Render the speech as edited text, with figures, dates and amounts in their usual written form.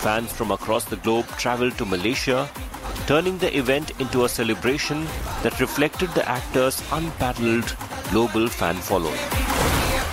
Fans from across the globe travelled to Malaysia, turning the event into a celebration that reflected the actor's unparalleled global fan following.